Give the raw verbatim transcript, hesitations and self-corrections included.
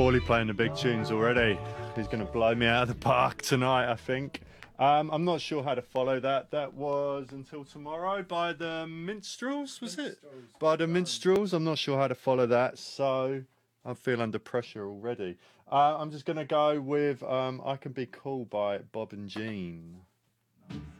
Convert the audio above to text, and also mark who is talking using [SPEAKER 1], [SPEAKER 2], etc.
[SPEAKER 1] Paulie playing the big tunes already. He's going to blow me out of the park tonight, I think. Um, I'm not sure how to follow that. That was Until Tomorrow by the Minstrels, was
[SPEAKER 2] Minstrels.
[SPEAKER 1] it? By the Minstrels. I'm not sure how to follow that, so I feel under pressure already. Uh, I'm just going to go with um, I Can Be Cool by Bob and Jean.
[SPEAKER 2] Nice.